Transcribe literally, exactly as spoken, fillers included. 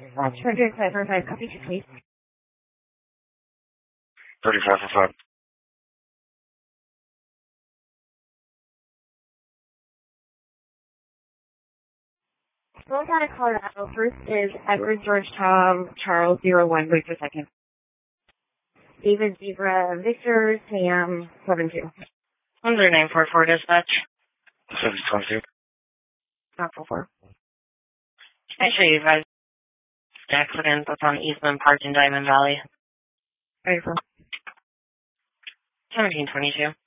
Uh, two hundred five four five, copy two, please. thirty-five for five. Slow down to Colorado. First is Edward George Tom Charles zero one. Wait for a second. David Zebra Victor Sam seven two. one zero nine four four dispatch. six twenty-two. Not four four. Can I show you guys the accident that's on Eastman Park in Diamond Valley? Ready for seventeen twenty-two.